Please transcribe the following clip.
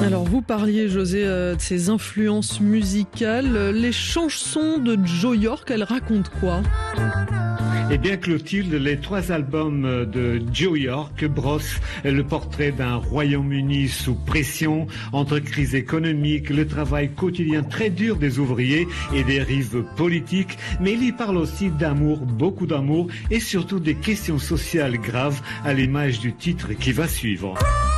Alors vous parliez, José, de ses influences musicales. Les chansons de Joe York, elles racontent quoi ? Eh bien, Clotilde, les 3 albums de Joe York brossent le portrait d'un Royaume-Uni sous pression, entre crise économique, le travail quotidien très dur des ouvriers et des rives politiques, mais il y parle aussi d'amour, beaucoup d'amour, et surtout des questions sociales graves à l'image du titre qui va suivre.